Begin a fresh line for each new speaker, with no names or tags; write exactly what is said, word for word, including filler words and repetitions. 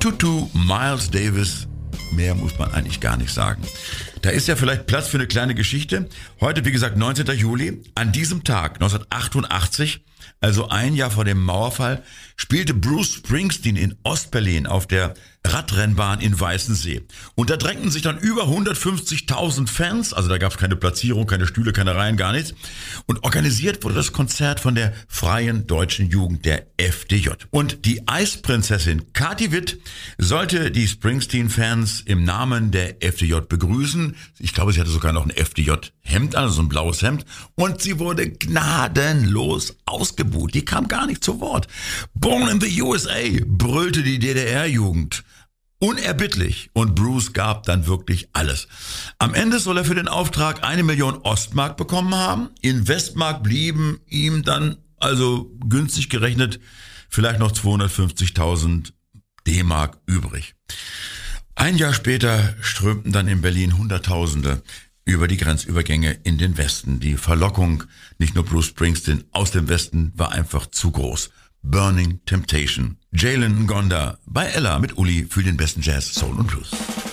Tutu, Miles Davis, mehr muss man eigentlich gar nicht sagen. Da ist ja vielleicht Platz für eine kleine Geschichte. Heute, wie gesagt, neunzehnten Juli. An diesem Tag, neunzehnhundertachtundachtzig, also ein Jahr vor dem Mauerfall, spielte Bruce Springsteen in Ostberlin auf der Radrennbahn in Weißensee. Und da drängten sich dann über hundertfünfzigtausend Fans, also da gab es keine Platzierung, keine Stühle, keine Reihen, gar nichts. Und organisiert wurde das Konzert von der Freien Deutschen Jugend, der F D J. Und die Eisprinzessin Kathi Witt sollte die Springsteen-Fans im Namen der F D J begrüßen. Ich glaube, sie hatte sogar noch ein F D J-Hemd an, also ein blaues Hemd. Und sie wurde gnadenlos ausgebuht. Die kam gar nicht zu Wort. Born in the U S A, brüllte die D D R-Jugend. Unerbittlich. Und Bruce gab dann wirklich alles. Am Ende soll er für den Auftrag eine Million Ostmark bekommen haben. In Westmark blieben ihm dann, also günstig gerechnet, vielleicht noch zweihundertfünfzigtausend D-Mark übrig. Ein Jahr später strömten dann in Berlin Hunderttausende über die Grenzübergänge in den Westen. Die Verlockung, nicht nur Bruce Springsteen aus dem Westen, war einfach zu groß. Burning Temptation. Jalen Ngonda bei Ella mit Uli für den besten Jazz, Soul und Blues.